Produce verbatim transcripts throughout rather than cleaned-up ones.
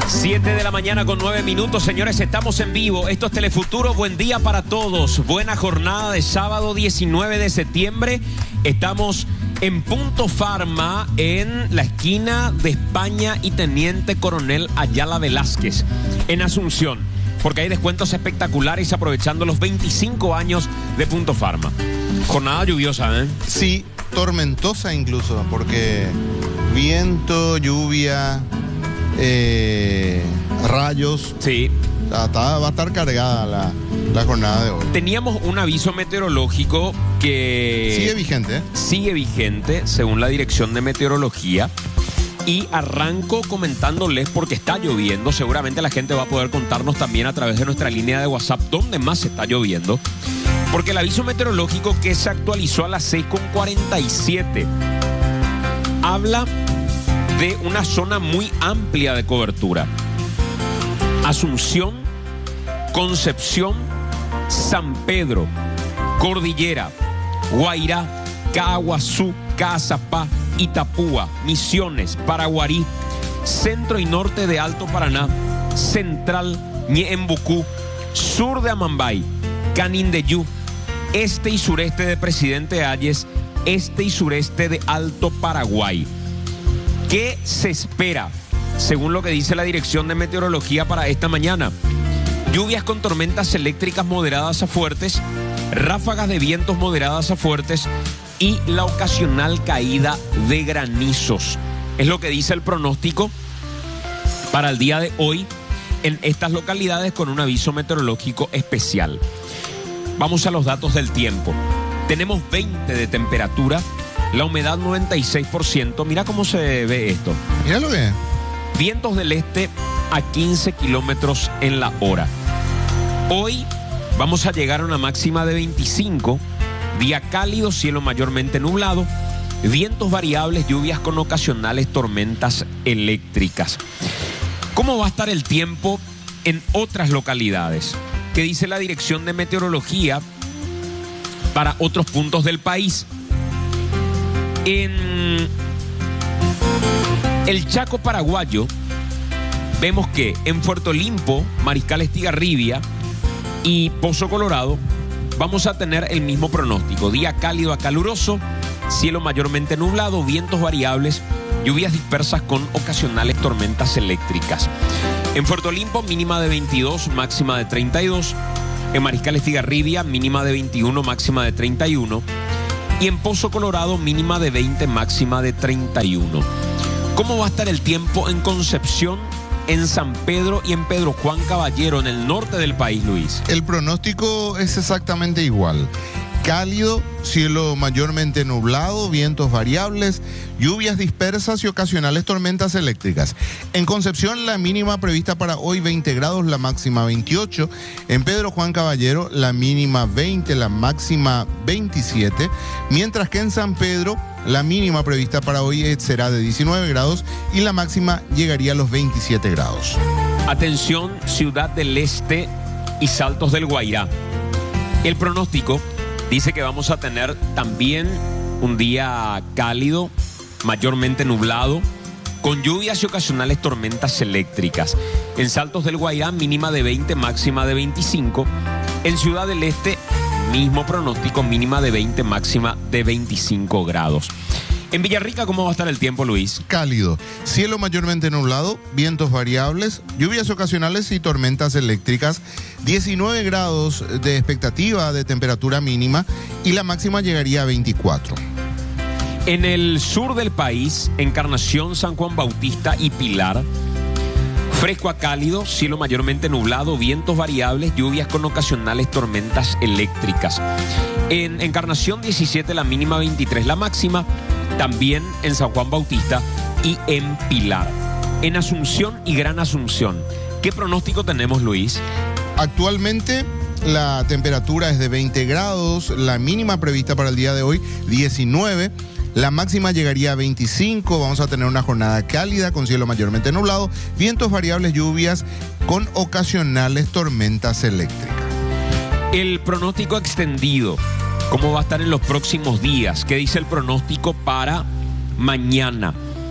siete de la mañana con nueve minutos, señores, estamos en vivo. Esto es Telefuturo, buen día para todos. Buena jornada de sábado diecinueve de septiembre. Estamos en Punto Farma, en la esquina de España y Teniente Coronel Ayala Velázquez, en Asunción, porque hay descuentos espectaculares aprovechando los veinticinco años de Punto Farma. Jornada lluviosa, ¿eh? Sí, tormentosa incluso, porque viento, lluvia, eh, rayos. Sí. Está, va a estar cargada la, la jornada de hoy. Teníamos un aviso meteorológico que... Sigue vigente. Sigue vigente, según la Dirección de Meteorología. Y arranco comentándoles porque está lloviendo. Seguramente la gente va a poder contarnos también a través de nuestra línea de WhatsApp dónde más está lloviendo. Porque el aviso meteorológico que se actualizó a las seis con cuarenta y siete habla de una zona muy amplia de cobertura. Asunción, Concepción, San Pedro, Cordillera, Guairá, Caaguazú, Caazapá, Itapúa, Misiones, Paraguarí, centro y norte de Alto Paraná, central, Ñeembucú, sur de Amambay, Canindeyú, este y sureste de Presidente Hayes, este y sureste de Alto Paraguay. ¿Qué se espera, según lo que dice la Dirección de Meteorología para esta mañana? Lluvias con tormentas eléctricas moderadas a fuertes, ráfagas de vientos moderadas a fuertes y la ocasional caída de granizos. Es lo que dice el pronóstico para el día de hoy en estas localidades con un aviso meteorológico especial. Vamos a los datos del tiempo. Tenemos veinte de temperatura, la humedad noventa y seis por ciento. Mira cómo se ve esto. Míralo bien. Vientos del este a quince kilómetros en la hora. Hoy vamos a llegar a una máxima de veinticinco. Día cálido, cielo mayormente nublado, vientos variables, lluvias con ocasionales tormentas eléctricas. ¿Cómo va a estar el tiempo en otras localidades? ¿Qué dice la Dirección de Meteorología para otros puntos del país? En el Chaco paraguayo vemos que en Puerto Limpo, Mariscal Estigarribia y Pozo Colorado vamos a tener el mismo pronóstico. Día cálido a caluroso, cielo mayormente nublado, vientos variables, lluvias dispersas con ocasionales tormentas eléctricas. En Puerto Limpo, mínima de veintidós, máxima de treinta y dos. En Mariscal Estigarribia, mínima de veintiuno, máxima de treinta y uno. Y en Pozo Colorado, mínima de veinte, máxima de treinta y uno. ¿Cómo va a estar el tiempo en Concepción, en San Pedro y en Pedro Juan Caballero, en el norte del país, Luis? El pronóstico es exactamente igual. Cálido, cielo mayormente nublado, vientos variables, lluvias dispersas y ocasionales tormentas eléctricas. En Concepción, la mínima prevista para hoy veinte grados, la máxima veintiocho. En Pedro Juan Caballero, la mínima veinte, la máxima veintisiete. Mientras que en San Pedro, la mínima prevista para hoy será de diecinueve grados y la máxima llegaría a los veintisiete grados. Atención, Ciudad del Este y Saltos del Guairá. El pronóstico dice que vamos a tener también un día cálido, mayormente nublado, con lluvias y ocasionales tormentas eléctricas. En Saltos del Guairá, mínima de veinte, máxima de veinticinco. En Ciudad del Este, mismo pronóstico, mínima de veinte, máxima de veinticinco grados. En Villarrica, ¿cómo va a estar el tiempo, Luis? Cálido, cielo mayormente nublado, vientos variables, lluvias ocasionales y tormentas eléctricas, diecinueve grados de expectativa de temperatura mínima y la máxima llegaría a veinticuatro. En el sur del país, Encarnación, San Juan Bautista y Pilar, fresco a cálido, cielo mayormente nublado, vientos variables, lluvias con ocasionales tormentas eléctricas. En Encarnación diecisiete, la mínima veintitrés, la máxima. También en San Juan Bautista y en Pilar. En Asunción y Gran Asunción, ¿qué pronóstico tenemos, Luis? Actualmente la temperatura es de veinte grados, la mínima prevista para el día de hoy diecinueve. La máxima llegaría a veinticinco, vamos a tener una jornada cálida con cielo mayormente nublado, vientos variables, lluvias con ocasionales tormentas eléctricas. El pronóstico extendido, ¿cómo va a estar en los próximos días? ¿Qué dice el pronóstico para mañana?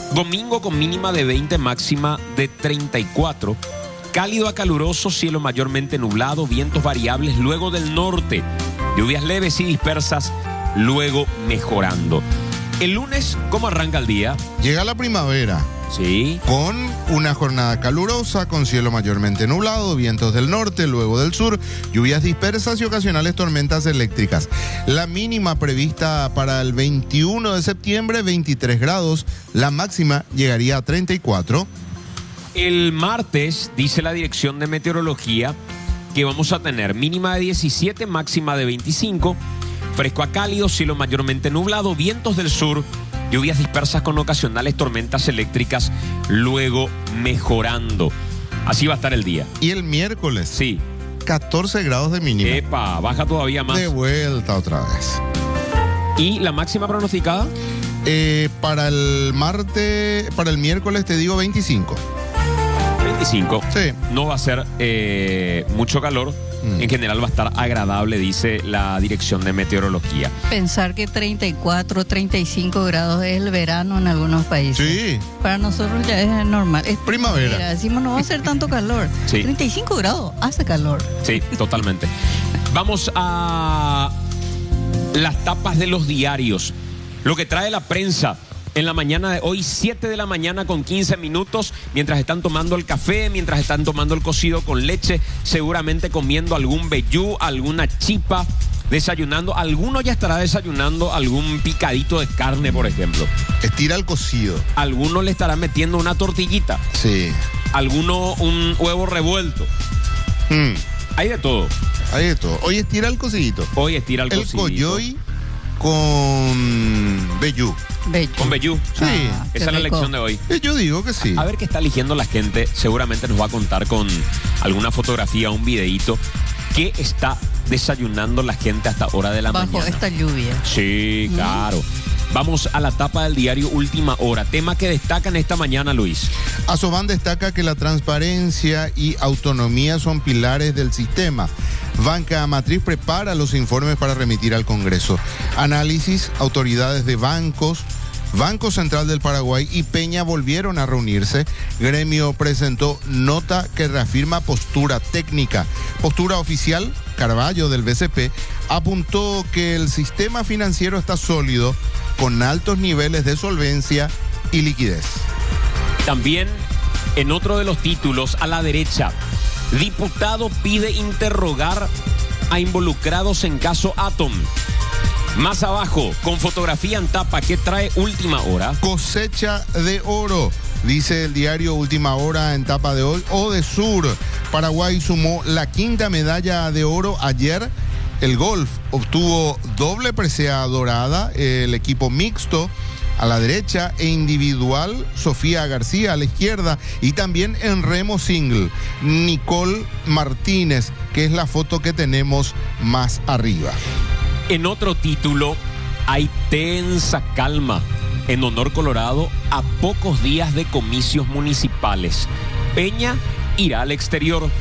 Domingo con mínima de veinte, máxima de treinta y cuatro. Cálido a caluroso, cielo mayormente nublado, vientos variables luego del norte. Lluvias leves y dispersas, luego mejorando. El lunes, ¿cómo arranca el día? Llega la primavera. Sí. Con una jornada calurosa, con cielo mayormente nublado, vientos del norte, luego del sur, lluvias dispersas y ocasionales tormentas eléctricas. La mínima prevista para el veintiuno de septiembre, veintitrés grados. La máxima llegaría a treinta y cuatro. El martes, dice la Dirección de Meteorología, que vamos a tener mínima de diecisiete, máxima de veinticinco. Fresco a cálido, cielo mayormente nublado, vientos del sur, lluvias dispersas con ocasionales tormentas eléctricas, luego mejorando. Así va a estar el día. Y el miércoles, sí, catorce grados de mínima. Epa, baja todavía más. De vuelta otra vez. ¿Y la máxima pronosticada? Eh, para el martes, para el miércoles te digo veinticinco. veinticinco. Sí. No va a ser eh, mucho calor. Mm. En general va a estar agradable, dice la Dirección de Meteorología. Pensar que treinta y cuatro, treinta y cinco grados es el verano en algunos países. Sí. Para nosotros ya es normal. Es primavera. Mira, decimos no va a ser tanto calor. Sí. treinta y cinco grados hace calor. Sí, totalmente. Vamos a las tapas de los diarios. Lo que trae la prensa en la mañana de hoy, siete de la mañana con quince minutos, mientras están tomando el café, mientras están tomando el cocido con leche, seguramente comiendo algún vellú, alguna chipa, desayunando. Alguno ya estará desayunando algún picadito de carne, por ejemplo. Estira el cocido. Alguno le estará metiendo una tortillita. Sí. Alguno un huevo revuelto. Mm. Hay de todo. Hay de todo. Hoy estira el cocidito. Hoy estira el, el cocidito. El coyoy con vellú. Vellú. Con vellú. Sí. Ah, esa es la lección de hoy. Yo digo que sí. A ver qué está eligiendo la gente. Seguramente nos va a contar con alguna fotografía, un videíto. ¿Qué está desayunando la gente hasta hora de la Bajo mañana? esta lluvia. Sí, claro. Mm. Vamos a la tapa del diario Última Hora. Tema que destacan esta mañana, Luis. Asoban destaca que la transparencia y autonomía son pilares del sistema. Banca Matriz prepara los informes para remitir al Congreso. Análisis, autoridades de bancos, Banco Central del Paraguay y Peña volvieron a reunirse. Gremio presentó nota que reafirma postura técnica. Postura oficial, Carballo del B C P apuntó que el sistema financiero está sólido, con altos niveles de solvencia y liquidez. También en otro de los títulos, a la derecha, diputado pide interrogar a involucrados en caso Atom. Más abajo, con fotografía en tapa, que trae Última Hora. Cosecha de oro, dice el diario Última Hora en tapa de hoy. Odesur, Paraguay sumó la quinta medalla de oro ayer. El golf obtuvo doble presea dorada, el equipo mixto a la derecha e individual, Sofía García a la izquierda, y también en remo single, Nicole Martínez, que es la foto que tenemos más arriba. En otro título, hay tensa calma en Honor Colorado a pocos días de comicios municipales. Peña irá al exterior.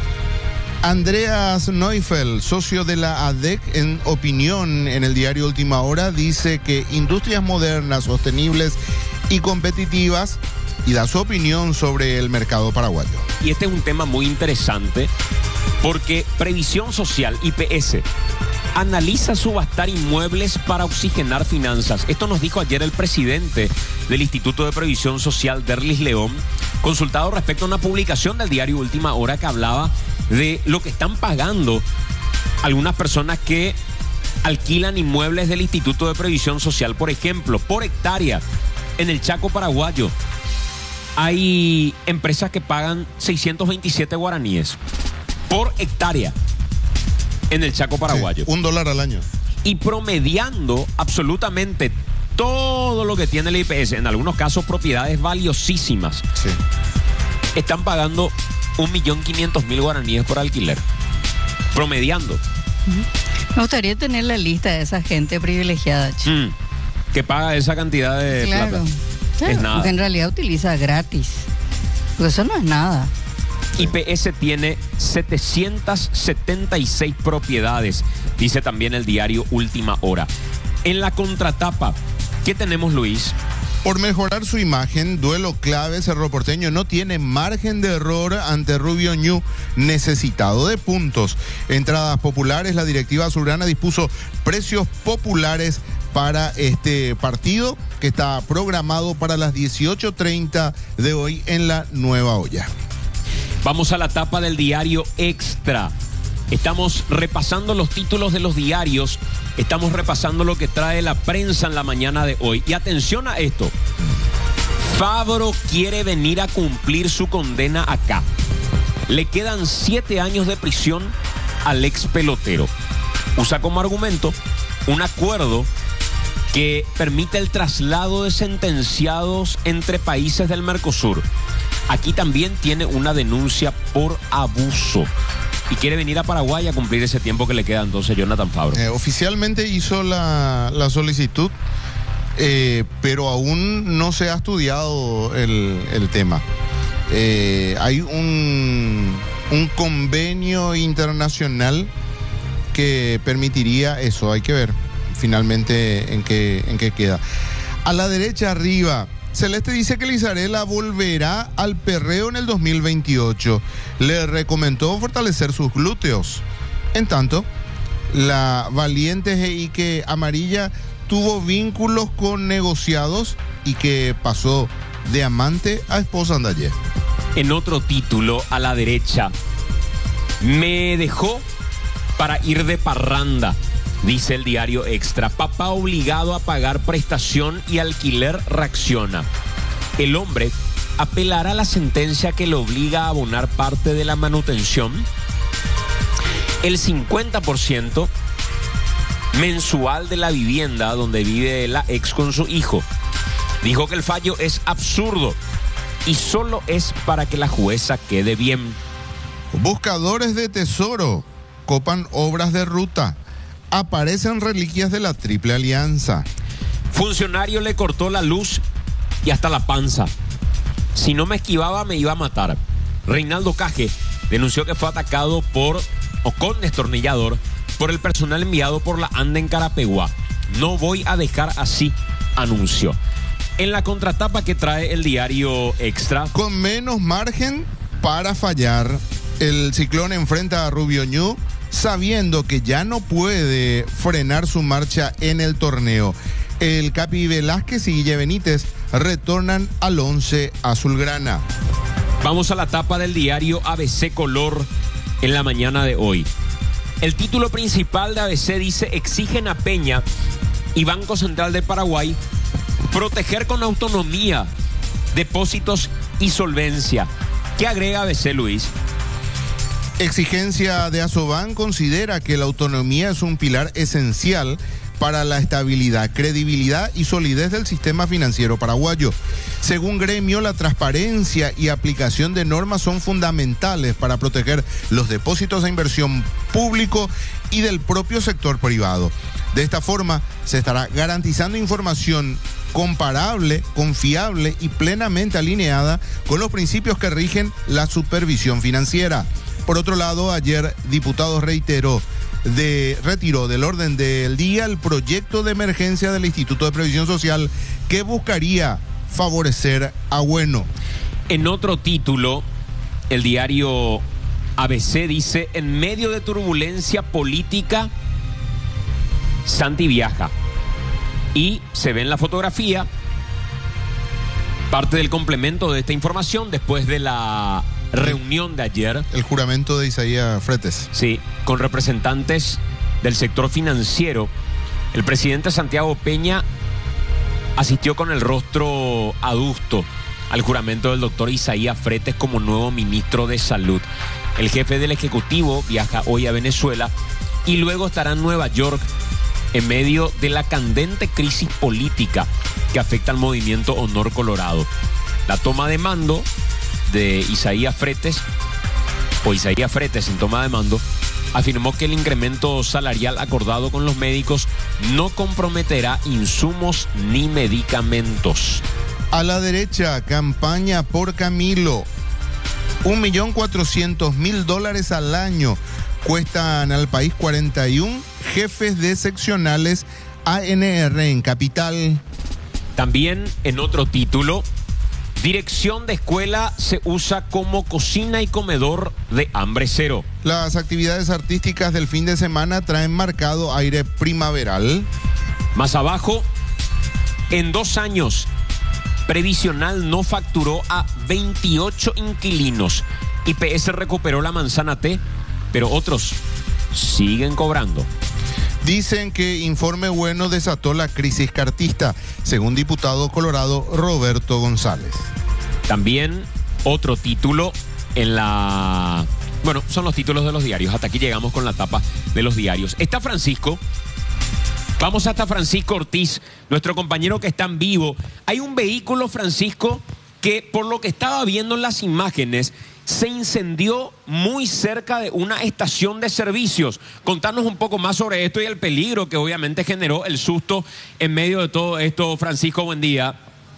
Andreas Neufeld, socio de la A D E C, en opinión en el diario Última Hora, dice que industrias modernas, sostenibles y competitivas, y da su opinión sobre el mercado paraguayo. Y este es un tema muy interesante porque Previsión Social, I P S, analiza subastar inmuebles para oxigenar finanzas. Esto nos dijo ayer el presidente del Instituto de Previsión Social, Derlis León, consultado respecto a una publicación del diario Última Hora que hablaba de lo que están pagando algunas personas que alquilan inmuebles del Instituto de Previsión Social. Por ejemplo, por hectárea, en el Chaco paraguayo, hay empresas que pagan seiscientos veintisiete guaraníes por hectárea en el Chaco paraguayo. Sí, un dólar al año. Y promediando absolutamente todo lo que tiene el I P S, en algunos casos propiedades valiosísimas, sí, están pagando un millón quinientos mil guaraníes por alquiler. Promediando. Uh-huh. Me gustaría tener la lista de esa gente privilegiada, mm, que paga esa cantidad de claro, plata. Claro, es nada. Porque en realidad utiliza gratis. Porque eso no es nada. I P S tiene setecientas setenta y seis propiedades, dice también el diario Última Hora. En la contratapa, ¿qué tenemos, Luis? Por mejorar su imagen, duelo clave, Cerro Porteño no tiene margen de error ante Rubio Ñu, necesitado de puntos. Entradas populares, la directiva azulgrana dispuso precios populares para este partido que está programado para las dieciocho treinta de hoy en la Nueva Olla. Vamos a la tapa del diario Extra. Estamos repasando los títulos de los diarios, estamos repasando lo que trae la prensa en la mañana de hoy. Y atención a esto, Fabro quiere venir a cumplir su condena acá. Le quedan siete años de prisión al ex pelotero. Usa como argumento un acuerdo que permite el traslado de sentenciados entre países del Mercosur. Aquí también tiene una denuncia por abuso. Y quiere venir a Paraguay a cumplir ese tiempo que le queda entonces Jonathan Fabro. Eh, oficialmente hizo la, la solicitud, eh, pero aún no se ha estudiado el, el tema. Eh, hay un, un convenio internacional que permitiría eso. Hay que ver finalmente en qué, en qué queda. A la derecha arriba, Celeste dice que Lizarela volverá al perreo en el dos mil veintiocho. Le recomendó fortalecer sus glúteos. En tanto, la valiente Jeique Amarilla tuvo vínculos con negociados y que pasó de amante a esposa Andayé. En otro título, a la derecha, me dejó para ir de parranda, dice el diario Extra. Papá obligado a pagar prestación y alquiler reacciona. El hombre apelará a la sentencia que le obliga a abonar parte de la manutención, el cincuenta por ciento mensual de la vivienda donde vive la ex con su hijo. Dijo que el fallo es absurdo y solo es para que la jueza quede bien. Buscadores de tesoro copan obras de ruta. Aparecen reliquias de la Triple Alianza. Funcionario le cortó la luz y hasta la panza. Si no me esquivaba me iba a matar. Reinaldo Caje denunció que fue atacado por o con destornillador por el personal enviado por la ANDA en Carapeguá. No voy a dejar así, anunció. En la contratapa que trae el diario Extra. Con menos margen para fallar, el Ciclón enfrenta a Rubio Ñu, sabiendo que ya no puede frenar su marcha en el torneo. El Capi Velázquez y Guille Benítez retornan al once azulgrana. Vamos a la tapa del diario A B C Color en la mañana de hoy. El título principal de A B C dice: exigen a Peña y Banco Central de Paraguay proteger con autonomía depósitos y solvencia. ¿Qué agrega A B C, Luis? Exigencia de Asoban considera que la autonomía es un pilar esencial para la estabilidad, credibilidad y solidez del sistema financiero paraguayo. Según gremio, la transparencia y aplicación de normas son fundamentales para proteger los depósitos de inversión público y del propio sector privado. De esta forma, se estará garantizando información comparable, confiable y plenamente alineada con los principios que rigen la supervisión financiera. Por otro lado, ayer diputados reiteró de retiró del orden del día el proyecto de emergencia del Instituto de Previsión Social que buscaría favorecer a Bueno. En otro título, el diario A B C dice: en medio de turbulencia política, Santi viaja. Y se ve en la fotografía parte del complemento de esta información después de la reunión de ayer. El juramento de Isaías Fretes. Sí, con representantes del sector financiero. El presidente Santiago Peña asistió con el rostro adusto al juramento del doctor Isaías Fretes como nuevo ministro de Salud. El jefe del Ejecutivo viaja hoy a Venezuela y luego estará en Nueva York en medio de la candente crisis política que afecta al movimiento Honor Colorado. La toma de mando de Isaías Fretes, o Isaías Fretes en toma de mando, afirmó que el incremento salarial acordado con los médicos no comprometerá insumos ni medicamentos. A la derecha, campaña por Camilo. Un millón cuatrocientos mil dólares al año cuestan al país cuarenta y uno jefes de seccionales A N R en Capital. También en otro título, dirección de escuela se usa como cocina y comedor de hambre cero. Las actividades artísticas del fin de semana traen marcado aire primaveral. Más abajo, en dos años, Previsional no facturó a veintiocho inquilinos. I P S recuperó la manzana T, pero otros siguen cobrando. Dicen que informe bueno desató la crisis cartista, según diputado colorado Roberto González. También otro título en la... Bueno, son los títulos de los diarios. Hasta aquí llegamos con la tapa de los diarios. Está Francisco. Vamos hasta Francisco Ortiz, nuestro compañero que está en vivo. Hay un vehículo, Francisco, que por lo que estaba viendo en las imágenes, se incendió muy cerca de una estación de servicios. Contanos un poco más sobre esto y el peligro que obviamente generó el susto en medio de todo esto. Francisco, buen día.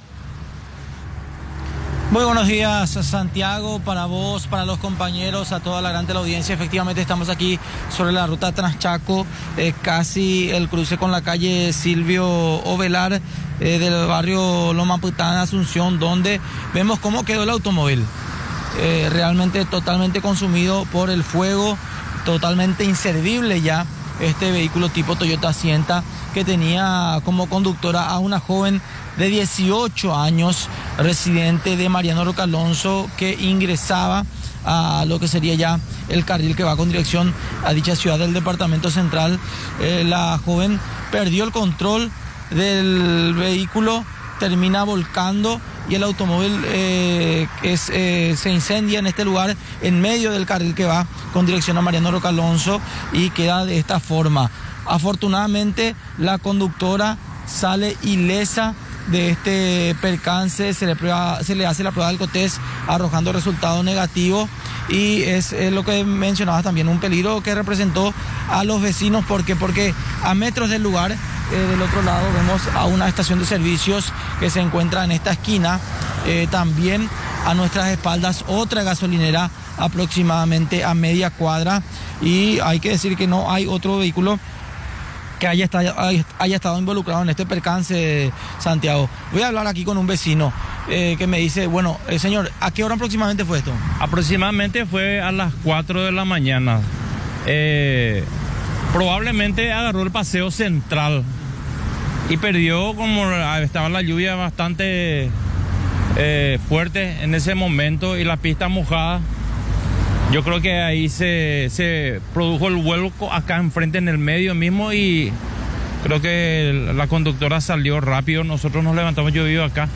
Muy buenos días, Santiago, para vos, para los compañeros, a toda la gran teleaudiencia. Efectivamente estamos aquí sobre la ruta Transchaco, eh, casi el cruce con la calle Silvio Ovelar, eh, del barrio Loma Putana, Asunción, donde vemos cómo quedó el automóvil. Eh, realmente totalmente consumido por el fuego, totalmente inservible ya este vehículo tipo Toyota Sienta, que tenía como conductora a una joven de dieciocho años, residente de Mariano Roca Alonso, que ingresaba a lo que sería ya el carril que va con dirección a dicha ciudad del departamento central. Eh, la joven perdió el control del vehículo, termina volcando y el automóvil eh, es, eh, se incendia en este lugar, en medio del carril que va con dirección a Mariano Roca Alonso, y queda de esta forma. Afortunadamente la conductora sale ilesa de este percance, se le, prueba, se le hace la prueba del alcotest arrojando resultado negativo, y es, es lo que mencionabas también, un peligro que representó a los vecinos. ¿Por qué? Porque a metros del lugar, eh, del otro lado, vemos a una estación de servicios que se encuentra en esta esquina, eh, también a nuestras espaldas otra gasolinera aproximadamente a media cuadra, y hay que decir que no hay otro vehículo que haya estado, haya estado involucrado en este percance, Santiago. Voy a hablar aquí con un vecino eh, que me dice, bueno, eh, señor, ¿a qué hora aproximadamente fue esto? Aproximadamente fue a las cuatro de la mañana. Eh, probablemente agarró el paseo central y perdió, como estaba la lluvia bastante eh, fuerte en ese momento y la pista mojada. Yo creo que ahí se, se produjo el vuelco acá enfrente en el medio mismo, y creo que la conductora salió rápido. Nosotros nos levantamos, yo vivo acá.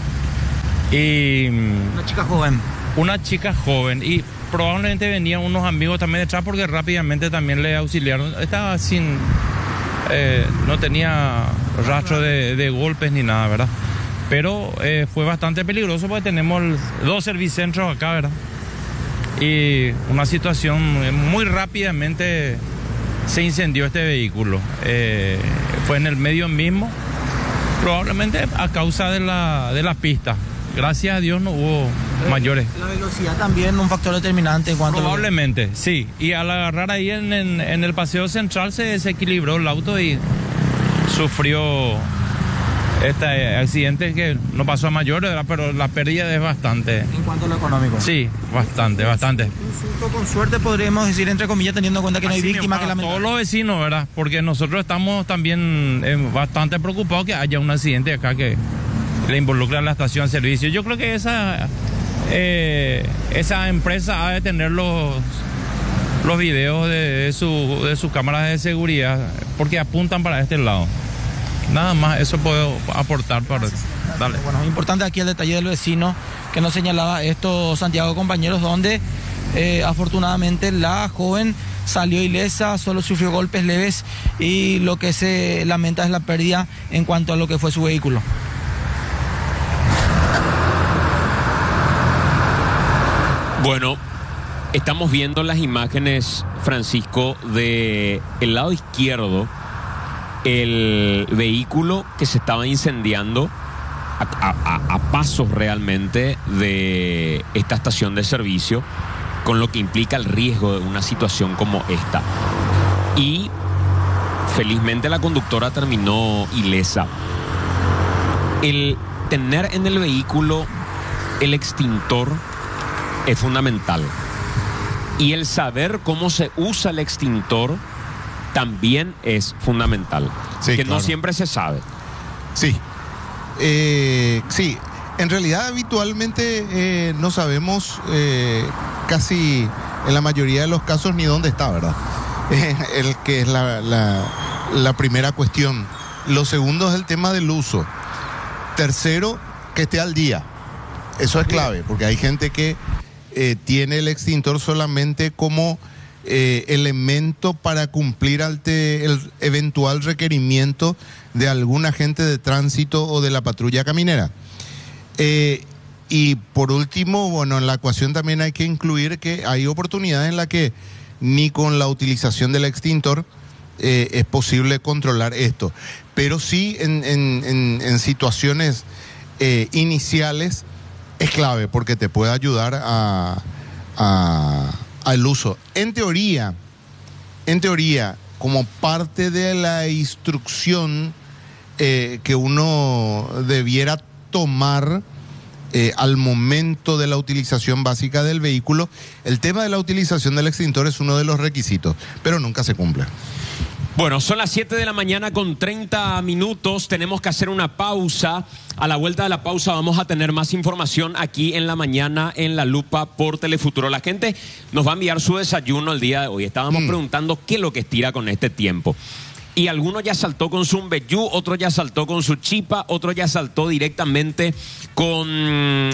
Y una chica joven. Una chica joven, y probablemente venían unos amigos también detrás, porque rápidamente también le auxiliaron. Estaba sin... Eh, no tenía rastro de, de golpes ni nada, ¿verdad? Pero eh, fue bastante peligroso porque tenemos dos servicentros acá, ¿verdad? Y una situación, muy rápidamente se incendió este vehículo. Eh, fue en el medio mismo, probablemente a causa de la, de la pista. Gracias a Dios no hubo eh, mayores. La velocidad también un factor determinante en cuanto Probablemente, a... sí. Y al agarrar ahí en, en, en el paseo central se desequilibró el auto y sufrió este accidente, que no pasó a mayores, ¿verdad? Pero la pérdida es bastante. ¿En cuanto a lo económico? Sí, bastante, bastante. Un susto con suerte, podríamos decir, entre comillas, teniendo en cuenta que no hay Así víctimas que lamentar. Todos los vecinos, ¿verdad? Porque nosotros estamos también eh, bastante preocupados que haya un accidente acá que le involucra a la estación de servicio. Yo creo que esa, eh, esa empresa ha de tener los, los videos de, de, su, de sus cámaras de seguridad, porque apuntan para este lado. Nada más, eso puedo aportar para... Dale. Bueno, importante aquí el detalle del vecino que nos señalaba esto, Santiago, compañeros, donde eh, afortunadamente la joven salió ilesa, solo sufrió golpes leves, y lo que se lamenta es la pérdida en cuanto a lo que fue su vehículo. Bueno, estamos viendo las imágenes, Francisco, de el lado izquierdo, el vehículo que se estaba incendiando a, a, a pasos realmente de esta estación de servicio, con lo que implica el riesgo de una situación como esta. Y felizmente la conductora terminó ilesa. el tener en el vehículo el extintor es fundamental. Y el saber cómo se usa el extintor también es fundamental. Sí, que claro. no siempre se sabe. Sí. Eh, sí. En realidad, habitualmente eh, no sabemos eh, casi en la mayoría de los casos ni dónde está, ¿verdad? Eh, el que es la, la, la primera cuestión. Lo segundo es el tema del uso. Tercero, que esté al día. Eso es clave, porque hay gente que eh, tiene el extintor solamente como eh, elemento para cumplir ante el eventual requerimiento de algún agente de tránsito o de la patrulla caminera. Eh, y por último, bueno, en la ecuación también hay que incluir que hay oportunidades en las que ni con la utilización del extintor eh, es posible controlar esto. Pero sí en, en, en, en situaciones eh, iniciales es clave porque te puede ayudar a, a, al uso. En teoría, en teoría, como parte de la instrucción eh, que uno debiera tomar eh, al momento de la utilización básica del vehículo, el tema de la utilización del extintor es uno de los requisitos, pero nunca se cumple. Bueno, son las siete de la mañana con treinta minutos, tenemos que hacer una pausa. A la vuelta de la pausa vamos a tener más información aquí en la mañana en La Lupa por Telefuturo. La gente nos va a enviar su desayuno el día de hoy. Estábamos mm. preguntando qué es lo que estira con este tiempo. Y alguno ya saltó con su umbeyú, otro ya saltó con su chipa, otro ya saltó directamente con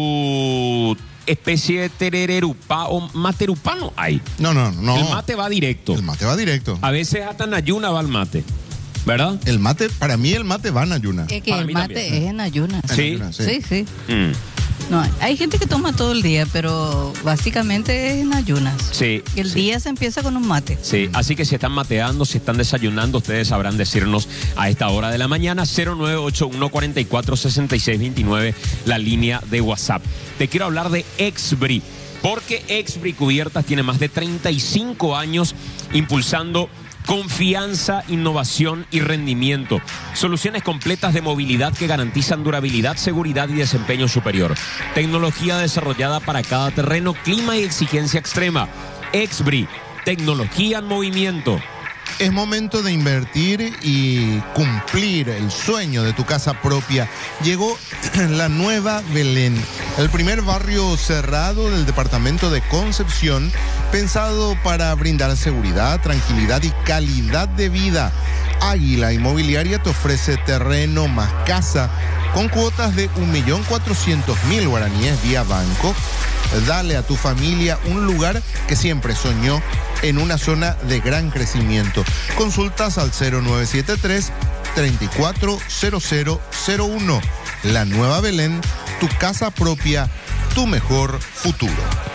su especie de terererupá o materupá no hay. No, no, no. El mate va directo. El mate va directo. A veces hasta en ayuna va el mate, ¿verdad? El mate, para mí el mate va en ayuna. Es que Para el mí mate también. es en ayunas. Sí. En ayuna, sí. Sí, sí. Mm, No, hay gente que toma todo el día, pero básicamente es en ayunas. sí. El sí. día se empieza con un mate. Sí, así que si están mateando, si están desayunando, ustedes sabrán decirnos a esta hora de la mañana. Cero nueve ocho uno cuatro cuatro seis seis dos nueve, la línea de WhatsApp. Te quiero hablar de Exbri, porque Exbri Cubiertas tiene más de treinta y cinco años impulsando confianza, innovación y rendimiento. Soluciones completas de movilidad que garantizan durabilidad, seguridad y desempeño superior. Tecnología desarrollada para cada terreno, clima y exigencia extrema. Exbri, tecnología en movimiento. Es momento de invertir y cumplir el sueño de tu casa propia. Llegó la Nueva Belén, el primer barrio cerrado del departamento de Concepción, pensado para brindar seguridad, tranquilidad y calidad de vida. Águila Inmobiliaria te ofrece terreno más casa con cuotas de un millón cuatrocientos mil guaraníes vía banco. Dale a tu familia un lugar que siempre soñó en una zona de gran crecimiento. Consultas al cero nueve siete tres, tres cuatro cero cero cero uno. La Nueva Belén, tu casa propia, tu mejor futuro.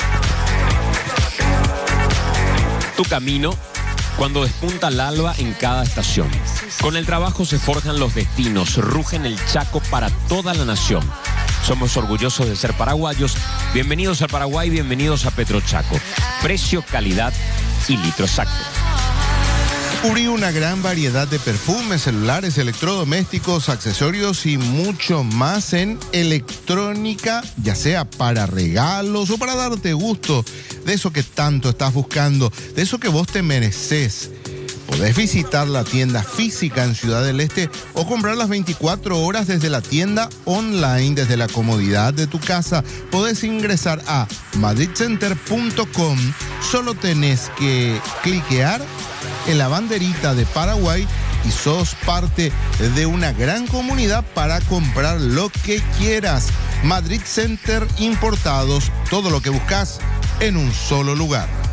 Tu camino cuando despunta el alba en cada estación. Con el trabajo se forjan los destinos, rugen el Chaco para toda la nación. Somos orgullosos de ser paraguayos. Bienvenidos al Paraguay, bienvenidos a Petrochaco. Precio, calidad y litro exacto. Descubrí una gran variedad de perfumes, celulares, electrodomésticos, accesorios y mucho más en electrónica, ya sea para regalos o para darte gusto de eso que tanto estás buscando, de eso que vos te mereces. Podés visitar la tienda física en Ciudad del Este o comprar las veinticuatro horas desde la tienda online, desde la comodidad de tu casa. Podés ingresar a madrid center punto com. Solo tenés que cliquear en la banderita de Paraguay y sos parte de una gran comunidad para comprar lo que quieras. Madrid Center Importados, todo lo que buscas en un solo lugar.